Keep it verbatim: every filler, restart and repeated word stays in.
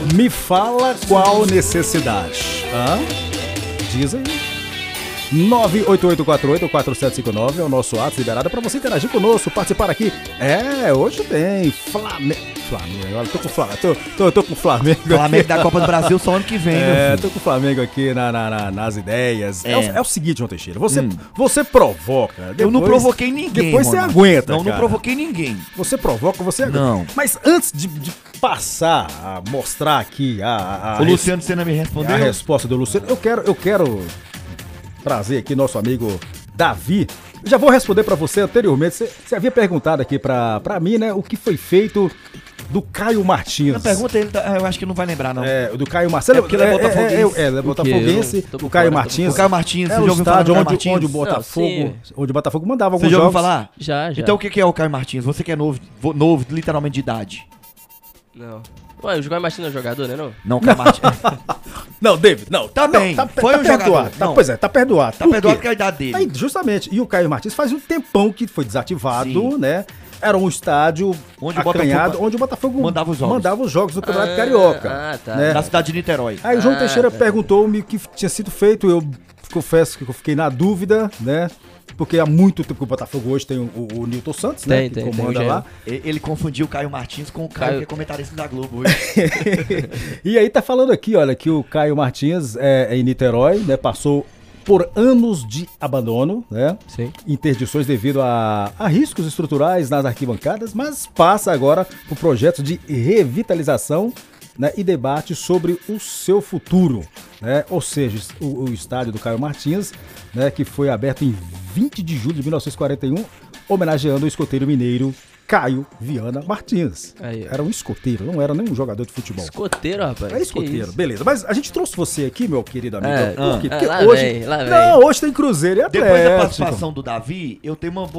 Me fala qual necessidade. Hã? Diz aí. nove oito oito quatro oito quatro sete cinco nove é o nosso WhatsApp liberado para você interagir conosco, participar aqui. É, hoje tem Flamengo. Flamengo, olha, tô com o Flamengo. Tô, tô, tô com o Flamengo. Flamengo aqui. da Copa do Brasil só ano que vem, É, meu tô com o Flamengo aqui na, na, na, nas ideias. É. É. O, é o seguinte, João Teixeira, você, Hum. você provoca. Depois, Eu não provoquei ninguém. Depois você Ronaldo. aguenta. Não, não cara. provoquei ninguém. Você provoca, você aguenta. Não. Mas antes de, de passar a mostrar aqui a, a, a O Luciano Senna me respondeu. a resposta do Luciano, eu quero, eu quero trazer aqui nosso amigo Davi. Eu já vou responder pra você anteriormente. Você, você havia perguntado aqui pra, pra mim, né, o que foi feito do Caio Martins. Na pergunta ele, tá- eu acho que não vai lembrar, não. É, do Caio Martins. É porque ele é botafoguense. É, é, é, ele é botafoguense. Eu tô O por Caio fora, tô por Martins. O Caio Martins, É você o já ouviu falar do estádio Caio onde, Martins? onde o Botafogo, sim. onde o Botafogo mandava Você alguns já ouviu jogos. falar? Já, já. Então o que que é o Caio Martins? Você que é novo, vo- novo literalmente de idade. Não. Ué, o Caio Martins é jogador, né, não? Não, Caio Martins. Não, David, não. Tá não, bem, Tá, foi tá um perdoado. jogador. Tá, Não. pois é, tá perdoado. Tá Por perdoado quê? que é a idade dele. Aí, justamente. E o Caio Martins faz um tempão que foi desativado, Sim. né? Era um estádio Onde o acanhado, Botafogo onde o Botafogo mandava os jogos. mandava os jogos do Campeonato Ah, Carioca. ah, tá. né? Da cidade de Niterói. Aí o João Ah, Teixeira tá. perguntou-me o que tinha sido feito. Eu confesso que eu fiquei na dúvida, né? Porque há muito tempo que o Botafogo hoje tem o, o, o Nilton Santos, né? Tem, que tem, tem, comanda o lá. E- Ele confundiu o Caio Martins com o Caio, Caio- que é comentarista da Globo hoje. E aí tá falando aqui, olha, que o Caio Martins é, é em Niterói, né? Passou por anos de abandono, né? Sim. Interdições devido a, a riscos estruturais nas arquibancadas, mas passa agora por projetos de revitalização, né, e debate sobre o seu futuro, né? Ou seja, o, o estádio do Caio Martins, né, que foi aberto em vinte de julho de mil novecentos e quarenta e um, homenageando o escoteiro mineiro Caio Viana Martins. Aí, ó. Era um escoteiro, não era nem um jogador de futebol. Escoteiro, rapaz. É que escoteiro, isso? beleza. Mas a gente trouxe você aqui, meu querido amigo. É, por quê? ah, Porque lá hoje. vem, lá vem. Não, hoje tem Cruzeiro e Atlético. Depois da participação do Davi, eu tenho uma boa